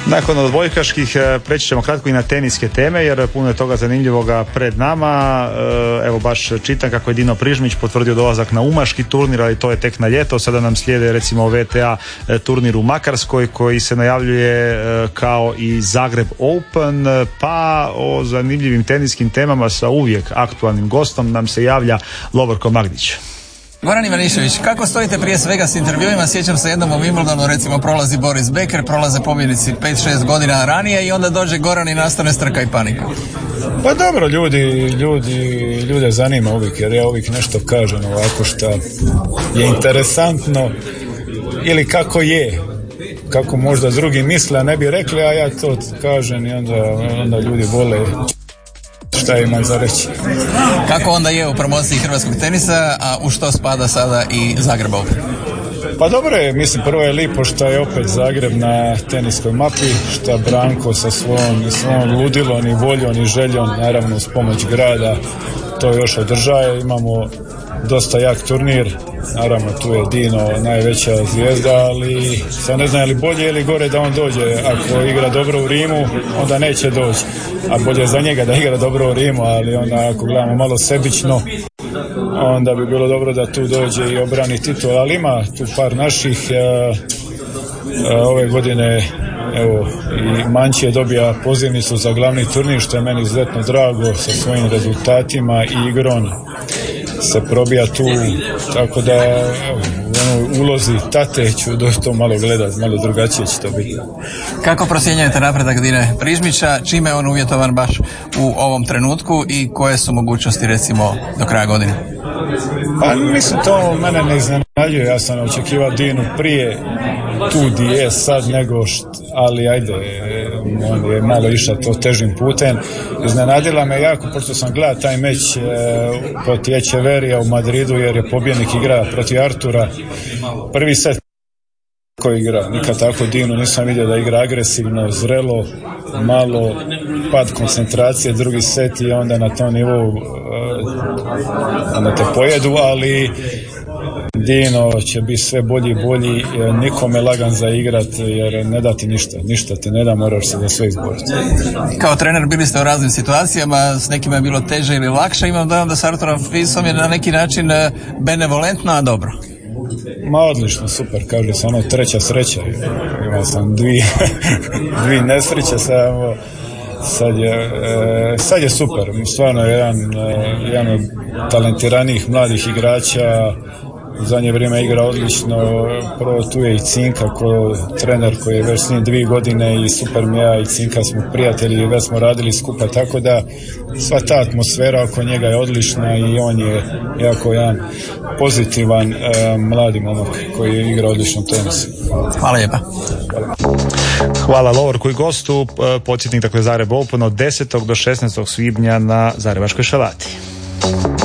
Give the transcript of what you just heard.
Nakon odbojkaških preći ćemo kratko i na teniske teme jer puno je toga zanimljivoga pred nama. Evo baš čitam kako je Dino Prižmić potvrdio dolazak na umaški turnir, ali to je tek na ljeto. Sada nam slijede recimo VTA turnir u Makarskoj koji se najavljuje kao i Zagreb Open, pa o zanimljivim teniskim temama sa uvijek aktualnim gostom nam se javlja Lovorko Magdić. Goran Ivanišević, kako stojite prije svega s intervjuima? Sjećam se jednom u Wimbledonu, recimo prolazi Boris Becker, prolaze pobjednici 5-6 godina ranije i onda dođe Goran i nastane strka i panika. Pa dobro, ljude zanima uvijek, jer ja uvijek nešto kažem ovako što je interesantno ili kako možda drugi misle, a ne bi rekli, a ja to kažem i onda ljudi vole šta imam za reći. Kako onda je u promociji hrvatskog tenisa, a u što spada sada i Zagreb Open? Pa dobro je, mislim, prvo je lipo što je opet Zagreb na teniskoj mapi, što Branko sa svojom ludilom i voljom i željom, naravno uz pomoć grada, to još održaje. Imamo dosta jak turnir, naravno tu je Dino najveća zvijezda, ali sad ne znam je li bolje ili gore da on dođe. Ako igra dobro u Rimu, onda neće doći, a bolje za njega da igra dobro u Rimu, ali onda ako gledamo malo sebično, onda bi bilo dobro da tu dođe i obrani titul, ali ima tu par naših. Ove godine evo i Mančije dobija pozivnicu za glavni turnir, što je meni izuzetno drago, sa svojim rezultatima i igrom se probija tu, tako da u ulozi tate ću doći to malo gledati, malo drugačije će to biti. Kako procjenjujete napredak Dine Prižmića, čime je on uvjetovan baš u ovom trenutku i koje su mogućnosti recimo do kraja godine? Pa mislim, to mene ne iznenađuje, ja sam očekivao Dinu prije tu di je sad ali ajde, on je malo išao to težim putem. Iznenadila me jako, pošto sam gledao taj meč protiv Echeverija u Madridu, jer je pobjednik igra protiv Artura. Prvi set koji igra, nikad tako Dinu nisam vidio da igra agresivno, zrelo, malo pad koncentracije, drugi set i onda na tom nivou onda te pojedu, ali Dino će biti sve bolji i bolji, nikome lagan za igrat, jer ne da ti ništa ti ne da, moraš se za sve izboriti. Kao trener bili ste u raznim situacijama, s nekima je bilo teže ili lakše, imam dojam da s Arturom Fisom je na neki način benevolentno, a dobro. Ma odlično, super, kaže se ono treća sreća, imao sam dvije nesreće, sad je super, stvarno je jedan od talentiranijih mladih igrača. U zadnje vrijeme igra odlično, prvo tu je i Cinka, trener koji je već s njim 2 godine i super mi ja i Cinka smo prijatelji i već smo radili skupa, tako da sva ta atmosfera oko njega je odlična i on je jako jedan pozitivan mladi momak koji igra odlično tenis. Hvala lijepa. Hvala Lovorku i gostu. Podsjetnik, dakle, Zagreb Open od 10. do 16. svibnja na Zagrebačkoj Šalati.